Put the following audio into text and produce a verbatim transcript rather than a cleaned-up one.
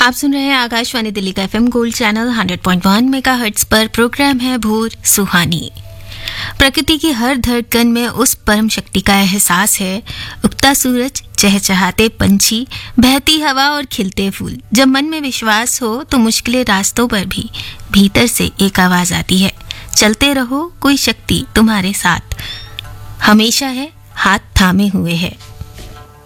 आप सुन रहे हैं आकाशवाणी दिल्ली का FM gold channel hundred point one megahertz पर। प्रोग्राम है भोर सुहानी। प्रकृति की हर धड़कन में उस परम शक्ति का एहसास है। उगता सूरज, चहचहाते पंछी, बहती हवा और खिलते फूल। जब मन में विश्वास हो तो मुश्किलें रास्तों पर भी भीतर से एक आवाज आती है, चलते रहो, कोई शक्ति तुम्हारे साथ हमेशा है, हाथ थामे हुए है।